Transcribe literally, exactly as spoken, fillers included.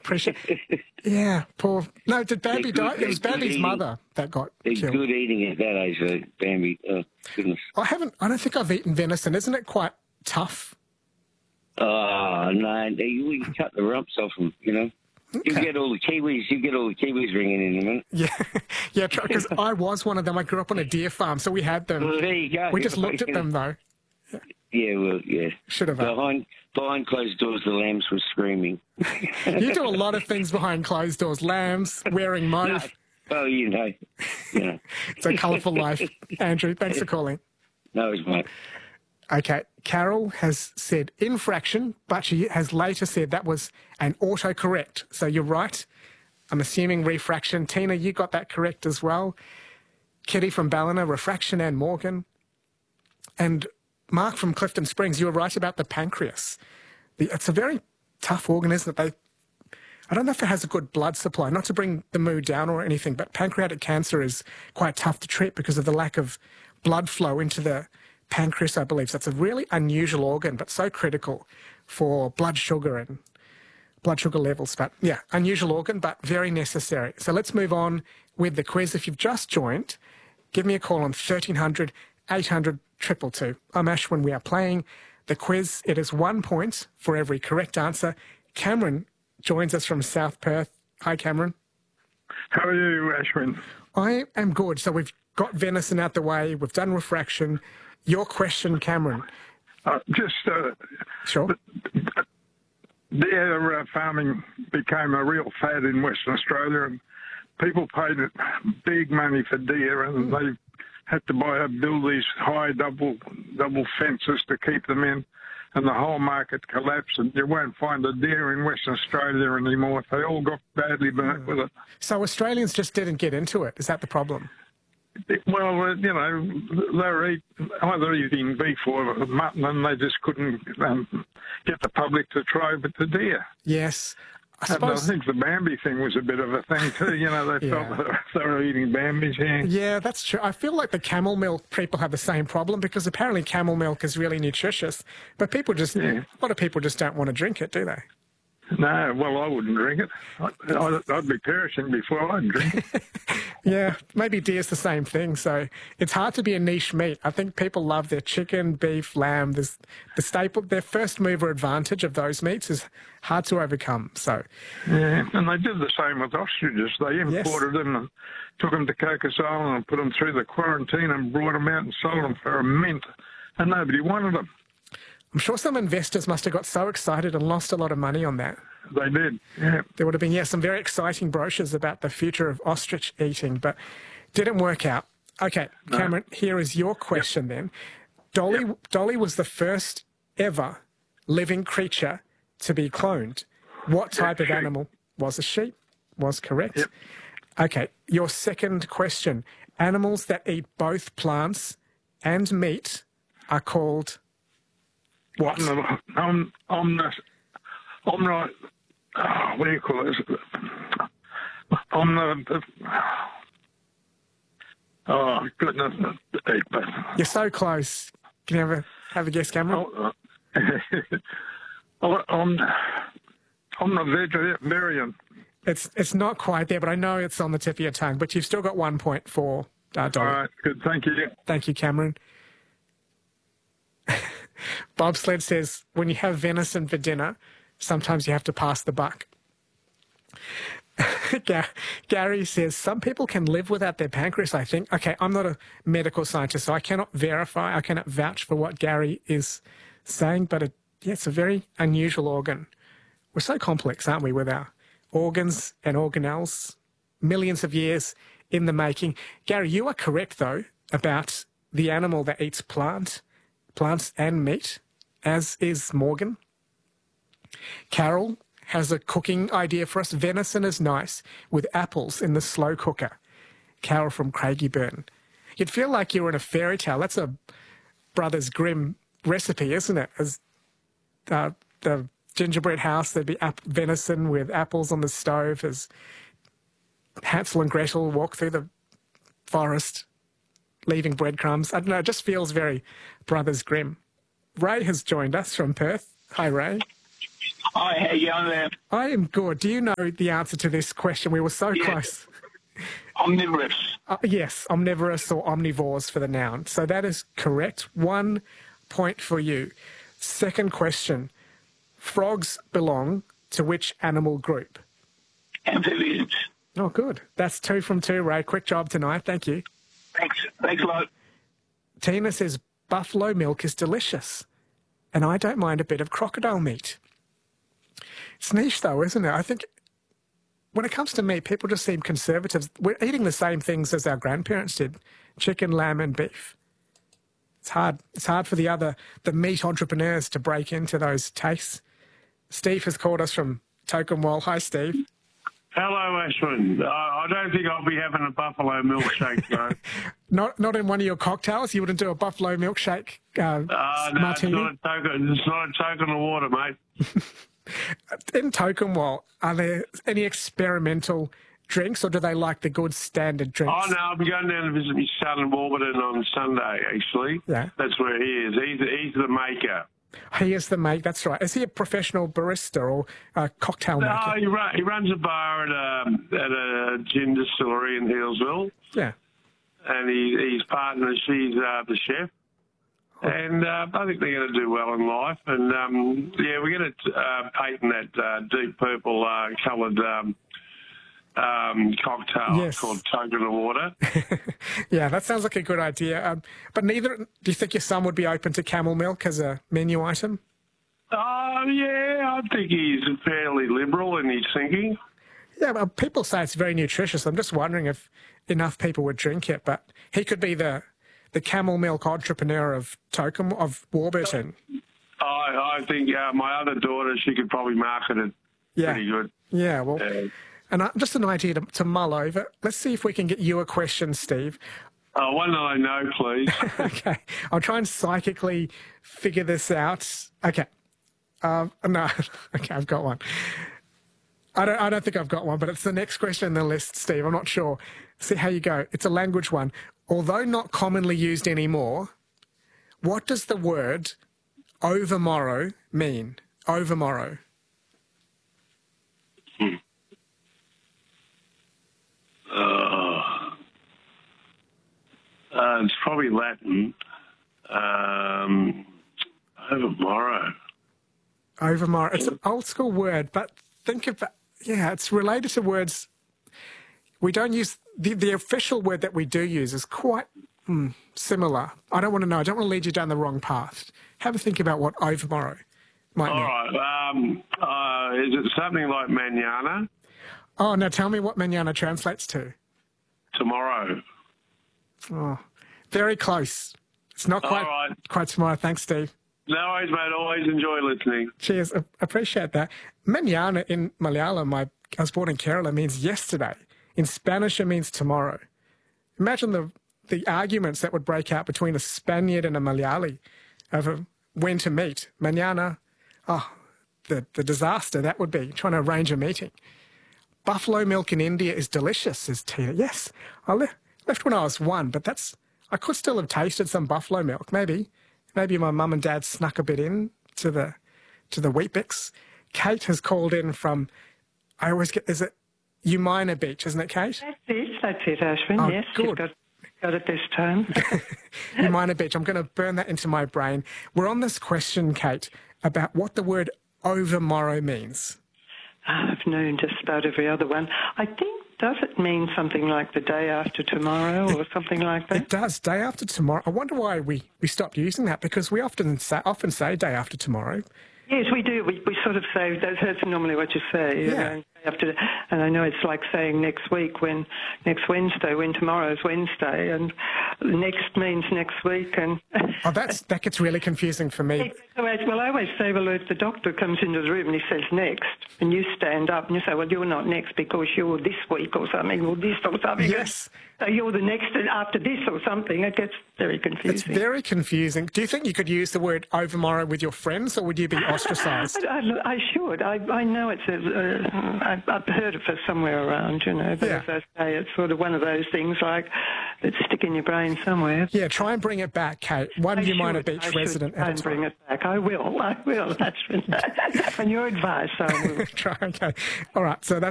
Appreciate Yeah, poor... No, did Bambi die? It was Bambi's mother that got They're killed. good eating at that age, though, Bambi. Oh, goodness. I haven't... I don't think I've eaten venison. Isn't it quite tough? Oh, no. You, you cut the rumps off them, you know. Okay. You get all the Kiwis, you get all the Kiwis ringing in a minute. Yeah, yeah, because I was one of them. I grew up on a deer farm, so we had them. Well, there you go. We just looked at them, though. Yeah, well, yeah. Should have. Behind, behind closed doors, the lambs were screaming. You do a lot of things behind closed doors. Lambs, wearing mauve. No. Oh, you know. You know. It's a colourful life. Andrew, thanks for calling. No, it's mate. Okay, Carol has said infraction, but she has later said that was an autocorrect. So you're right. I'm assuming refraction. Tina, you got that correct as well. Kitty from Ballina, refraction, and Morgan. And Mark from Clifton Springs, you were right about the pancreas. The, it's a very tough organ, isn't it? They, I don't know if it has a good blood supply, not to bring the mood down or anything, but pancreatic cancer is quite tough to treat because of the lack of blood flow into the pancreas, I believe. So it's a really unusual organ, but so critical for blood sugar and blood sugar levels. But yeah, unusual organ, but very necessary. So let's move on with the quiz. If you've just joined, give me a call on thirteen hundred, eight hundred, two two two. I'm Ashwin. We are playing the quiz. It is one point for every correct answer. Cameron joins us from South Perth. Hi, Cameron. How are you, Ashwin? I am good. So we've got venison out the way. We've done refraction. Your question, Cameron. Uh, just uh, sure. Deer uh, farming became a real fad in Western Australia, and people paid big money for deer, and mm. they had to buy build these high double double fences to keep them in, and the whole market collapsed, and you won't find a deer in Western Australia anymore. They all got badly burnt mm. with it. So Australians just didn't get into it. Is that the problem? Well, uh, you know, they were eat, either eating beef or mutton, and they just couldn't um, get the public to try with the deer. Yes. I, suppose... I think the Bambi thing was a bit of a thing too. You know, they yeah. felt they were eating Bambis. Yeah. yeah, that's true. I feel like the camel milk people have the same problem because apparently camel milk is really nutritious, but people just, yeah. a lot of people just don't want to drink it, do they? No, well, I wouldn't drink it. I'd, I'd be perishing before I'd drink it. Yeah, maybe deer's the same thing. So it's hard to be a niche meat. I think people love their chicken, beef, lamb. There's the staple, their first mover advantage of those meats is hard to overcome. So yeah, and they did the same with ostriches. They imported yes. them and took them to Cocos Island and put them through the quarantine and brought them out and sold them for a mint, and nobody wanted them. I'm sure some investors must have got so excited and lost a lot of money on that. They did, yeah. There would have been, yeah, some very exciting brochures about the future of ostrich eating, but didn't work out. Okay, no. Cameron, here is your question yep. then. Dolly, yep. Dolly was the first ever living creature to be cloned. What type yep, of sheep. animal? Was a sheep? Was correct. Yep. Okay, your second question. Animals that eat both plants and meat are called... What? I'm, I'm not, I'm not, oh, what do you call it? I'm not, oh, goodness. You're so close. Can you have a, have a guess, Cameron? Oh, I'm, I'm not vegetarian. It's, it's not quite there, but I know it's on the tip of your tongue, but you've still got one point for uh, Dolly. All right, good, thank you. Thank you, Cameron. Bobsled says, when you have venison for dinner, sometimes you have to pass the buck. Gary says, some people can live without their pancreas, I think. Okay, I'm not a medical scientist, so I cannot verify, I cannot vouch for what Gary is saying, but it, yeah, it's a very unusual organ. We're so complex, aren't we, with our organs and organelles? Millions of years in the making. Gary, you are correct, though, about the animal that eats plant plants and meat, as is Morgan. Carol has a cooking idea for us. Venison is nice with apples in the slow cooker. Carol from Craigieburn. You'd feel like you were in a fairy tale. That's a Brothers Grimm recipe, isn't it? As uh, the gingerbread house, there'd be venison with apples on the stove as Hansel and Gretel walk through the forest, leaving breadcrumbs. I don't know, it just feels very Brothers Grimm. Ray has joined us from Perth. Hi, Ray. Hi, how you going there? I am good. Do you know the answer to this question? We were so Yeah. close. Omnivorous. Uh, yes, omnivorous or omnivores for the noun. So that is correct. One point for you. Second question. Frogs belong to which animal group? Amphibians. Oh, good. That's two from two, Ray. Quick job tonight. Thank you. Thanks. Thanks a lot. Tina says buffalo milk is delicious, and I don't mind a bit of crocodile meat. It's niche, though, isn't it? I think when it comes to meat, people just seem conservatives. We're eating the same things as our grandparents did: chicken, lamb, and beef. It's hard. It's hard for the other, the meat entrepreneurs to break into those tastes. Steve has called us from Tokemwell. Hi, Steve. Hello, Ashwin. Uh, I don't think I'll be having a buffalo milkshake, though. Not not in one of your cocktails? You wouldn't do a buffalo milkshake uh, uh, no, martini? it's not, a token, it's not a token of water, mate. In Tokemwell, are there any experimental drinks, or do they like the good standard drinks? Oh, no, I'm going down to visit my son in Warburton on Sunday, actually. Yeah. That's where he is. He's, he's the maker. He is the mate, that's right. Is he a professional barista or a cocktail No, maker? he, run, he runs a bar at a, at a gin distillery in Healesville. Yeah. And he, his partner, she's uh, the chef. And uh, I think they're going to do well in life. And, um, yeah, we're going to uh, patent that uh, deep purple uh, coloured um, um, cocktail Yes. called Token of Water. Yeah, that sounds like a good idea. Um, but neither, do you think your son would be open to camel milk as a menu item? Oh, yeah, I think he's fairly liberal in his thinking. Yeah, well, people say it's very nutritious. I'm just wondering if enough people would drink it. But he could be the the camel milk entrepreneur of Token, of Warburton. I, I think uh, my other daughter, she could probably market it Yeah. pretty good. Yeah, well, Uh, and uh, just an idea to, to mull over. Let's see if we can get you a question, Steve. uh, one that I know, please. Okay, I'll try and psychically figure this out. Okay, um, no, okay, I've got one. I don't, I don't think I've got one, but it's the next question in the list, Steve. I'm not sure. See how you go. It's a language one. Although not commonly used anymore, what does the word overmorrow mean? Overmorrow. Hmm. Uh, uh, it's probably Latin. Um, overmorrow. Overmorrow. It's an old school word, but think of that. Yeah, it's related to words. We don't use the, the official word that we do use is quite mm, similar. I don't want to know. I don't want to lead you down the wrong path. Have a think about what overmorrow might All mean. right. Um, uh, is it something like manana? Oh, now tell me what manana translates to. Tomorrow. Oh, very close. It's not quite, All right. quite tomorrow. Thanks, Steve. No worries, mate. Always enjoy listening. Cheers. I appreciate that. Manana in Malayalam, my, I was born in Kerala, means yesterday. In Spanish, it means tomorrow. Imagine the the arguments that would break out between a Spaniard and a Malayali over when to meet. Manana, oh, the, the disaster that would be, trying to arrange a meeting. Buffalo milk in India is delicious, says Tina. Yes, I le- left when I was one, but that's I could still have tasted some buffalo milk, maybe. Maybe my mum and dad snuck a bit in to the to the Weet-Bix. Kate has called in from, I always get, is it Umina Beach, isn't it, Kate? That's it, that's it, Ashwin. Oh, yes, good. you've got, got it this time. Umina Beach. I'm going to burn that into my brain. We're on this question, Kate, about what the word overmorrow means. I've known just about every other one. I think, does it mean something like the day after tomorrow or something like that? It does, day after tomorrow. I wonder why we, we stopped using that, because we often say, often say day after tomorrow. Yes, we do. We, we sort of say, that's, that's normally what you say. You Yeah. know, after, and I know it's like saying next week when, next Wednesday, when tomorrow's Wednesday, and next means next week. And Oh, that's that gets really confusing for me. well, I always say, well, if the doctor comes into the room and he says next, and you stand up and you say, well, you're not next because you're this week or something, or this or something. Yes, So you're the next after this or something. It gets very confusing. It's very confusing. Do you think you could use the word overmorrow with your friends, or would you be ostracised? I, I, I should. I, I know it's a. Uh, I've, I've heard it for somewhere around, you know. But Yeah. as I say, it's sort of one of those things like that stick in your brain somewhere. Yeah, try and bring it back, Kate. One I Umina should, Beach I resident should try at a and time. bring it back. I will. I will. That's and your advice. I will. Try, okay. All right, so that's